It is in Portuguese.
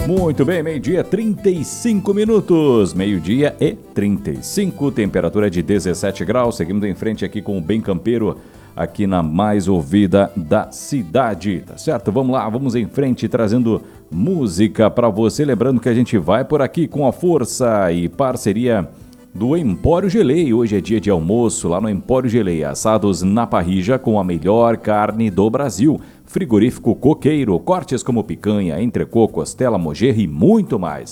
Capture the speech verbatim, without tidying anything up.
Muito bem, meio-dia, trinta e cinco minutos. Meio-dia e trinta e cinco, temperatura de dezessete graus. Seguimos em frente aqui com o Bem Campeiro, aqui na mais ouvida da cidade, tá certo? Vamos lá, vamos em frente trazendo música para você. Lembrando que a gente vai por aqui com a força e parceria do Empório Gelei. Hoje é dia de almoço lá no Empório Gelei. Assados na parrilla com a melhor carne do Brasil. Frigorífico Coqueiro, cortes como picanha, entrecô, costela, mojerra e muito mais.